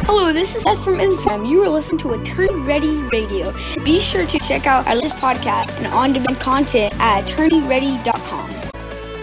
Hello, this is Seth from Instagram. You are listening to Attorney Ready Radio. Be sure to check out our latest podcast and on-demand content at attorneyready.com.